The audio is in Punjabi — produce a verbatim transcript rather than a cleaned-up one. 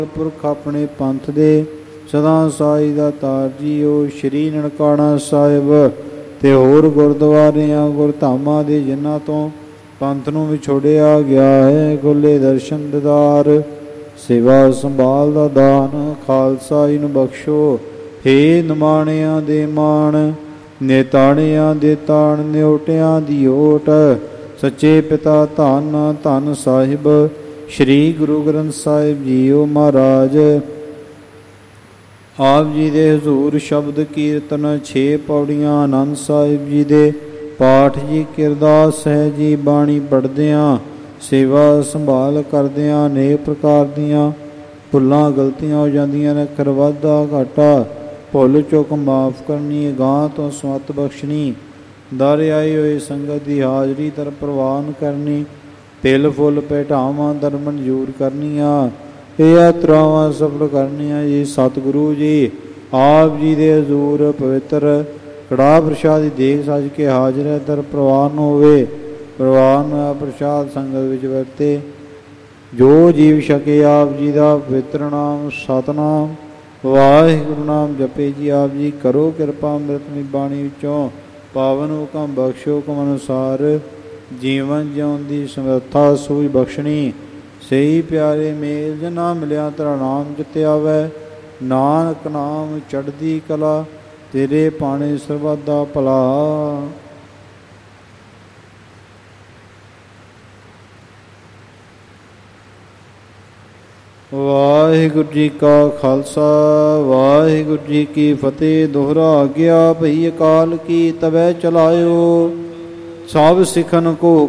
ਪੁਰਖ ਆਪਣੇ ਪੰਥ ਦੇ ਸਦਾ ਸਾਈ ਦਾ ਤਾਰ ਜੀਓ। ਸ਼੍ਰੀ ਨਨਕਾਣਾ ਸਾਹਿਬ ਤੇ ਹੋਰ ਗੁਰਦੁਆਰਿਆਂ ਗੁਰਧਾਮਾਂ ਦੇ ਜਿਨ੍ਹਾਂ ਤੋਂ ਪੰਥ ਨੂੰ ਵਿਛੋੜਿਆ ਗਿਆ ਹੈ, ਖੁੱਲੇ ਦਰਸ਼ਨ ਦਿਦਾਰ, ਸੇਵਾ ਸੰਭਾਲ ਦਾ ਦਾਨ ਖਾਲਸਾ ਜੀ ਨੂੰ ਬਖਸ਼ੋ। ਹੇ ਨਿਮਾਣਿਆਂ ਦੇ ਮਾਣ, ਨੇਤਾਣਿਆਂ ਦੇ ਤਾਣ, ਨਿਓਟਿਆਂ ਦੀ ਓਟ, ਸੱਚੇ ਪਿਤਾ ਧੰਨ ਧੰਨ ਸਾਹਿਬ ਸ਼੍ਰੀ ਗੁਰੂ ਗ੍ਰੰਥ ਸਾਹਿਬ ਜੀਓ ਮਹਾਰਾਜ। ਆਪ ਜੀ ਦੇ ਹਜ਼ੂਰ ਸ਼ਬਦ ਕੀਰਤਨ ਛੇ ਪੌੜੀਆਂ। ਆਨੰਦ ਸਾਹਿਬ ਜੀ ਦੇ ਪਾਠ ਜੀ, ਕਿਰਦਾਸ ਹੈ ਜੀ ਬਾਣੀ ਪੜ੍ਹਦਿਆਂ, ਸੇਵਾ ਸੰਭਾਲ ਕਰਦਿਆਂ ਅਨੇਕ ਪ੍ਰਕਾਰ ਦੀਆਂ ਭੁੱਲਾਂ ਗਲਤੀਆਂ ਹੋ ਜਾਂਦੀਆਂ ਨੇ। ਕਰਵਾਦਾ ਘਾਟਾ ਭੁੱਲ ਚੁੱਕ ਮਾਫ ਕਰਨੀ, ਗਾਂ ਤੋਂ ਸਮਤ ਬਖਸ਼ਣੀ, ਦਰ ਆਈ ਹੋਈ ਸੰਗਤ ਦੀ ਹਾਜ਼ਰੀ ਦਰ ਪ੍ਰਵਾਨ ਕਰਨੀ, ਤਿਲ ਫੁੱਲ ਭੇਟਾਵਾਂ ਦਰ ਮਨਜ਼ੂਰ ਕਰਨੀਆਂ, ਇਹ ਯਾਤਰਾਵਾਂ ਸਫਲ ਕਰਨੀਆਂ ਜੀ। ਸਤਿਗੁਰੂ ਜੀ ਆਪ ਜੀ ਦੇ ਹਜ਼ੂਰ ਪਵਿੱਤਰ ਕੜਾਹ ਪ੍ਰਸ਼ਾਦ ਦੀ ਦੇਗ ਸੱਜ ਕੇ ਹਾਜ਼ਰ ਹੈ, ਦਰ ਪ੍ਰਵਾਨ ਹੋਵੇ। ਪ੍ਰਵਾਨ ਹੋਇਆ ਪ੍ਰਸ਼ਾਦ ਸੰਗਤ ਵਿੱਚ ਵਰਤੇ। ਜੋ ਜੀਵ ਛਕੇ ਆਪ ਜੀ ਦਾ ਪਵਿੱਤਰ ਨਾਮ ਸਤਿਨਾਮ ਵਾਹਿਗੁਰੂ ਨਾਮ ਜਪੇ ਜੀ। ਆਪ ਜੀ ਕਰੋ ਕਿਰਪਾ ਅੰਮ੍ਰਿਤਮਈ ਬਾਣੀ ਵਿੱਚੋਂ ਪਾਵਨ ਹੁਕਮ ਬਖਸ਼ੋ, ਹੁਕਮ ਅਨੁਸਾਰ ਜੀਵਨ ਜਿਉਣ ਦੀ ਸਮਰੱਥਾ ਸੂਝ ਬਖਸ਼ਣੀ। ਸਹੀ ਪਿਆਰੇ ਮੇਲ ਜਨਾ ਮਿਲਿਆ ਤੇਰਾ ਨਾਮ ਜਿੱਤਿਆ ਵੈ, ਨਾਨਕ ਨਾਮ ਚੜ੍ਹਦੀ ਕਲਾ, ਤੇਰੇ ਪਾਣੇ ਸਰਬੱਤ ਦਾ ਭਲਾ। ਵਾਹਿਗੁਰੂ ਜੀ ਕਾ ਖਾਲਸਾ ਵਾਹਿਗੁਰੂ ਜੀ ਕੀ ਫਤਿਹ। ਦੋਹਰਾ ਗਿਆ ਭਈ ਅਕਾਲ ਕੀ ਤਬੈ ਚਲਾਇਓ, ਸਭ ਸਿੱਖਨ ਕੋ